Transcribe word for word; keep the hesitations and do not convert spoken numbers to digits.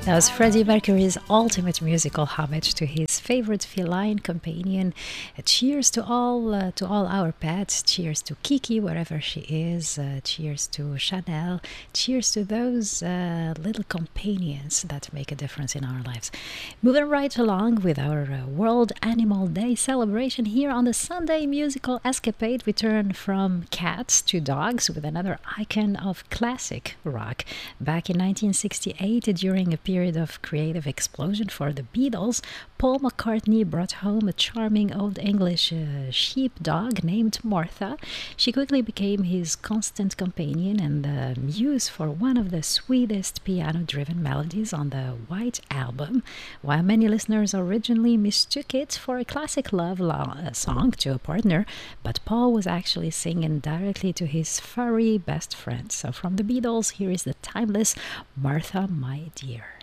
That was Freddie Mercury's ultimate musical homage to his favorite feline companion. Uh, cheers to all, uh, to all our pets. Cheers to Kiki, wherever she is. Uh, cheers to Chanel. Cheers to those uh, little companions that make a difference in our lives. Moving right along with our uh, World Animal Day celebration here on the Sunday musical escapade, we turn from cats to dogs with another icon of classic rock. Back in nineteen sixty-eight, during a period of creative explosion for the Beatles, Paul McCartney brought home a charming Old English uh, sheepdog named Martha. She quickly became his constant companion and the muse for one of the sweetest piano-driven melodies on the White Album. While many listeners originally mistook it for a classic love lo- uh, song to a partner, but Paul was actually singing directly to his furry best friend. So from the Beatles, here is the timeless Martha, My Dear.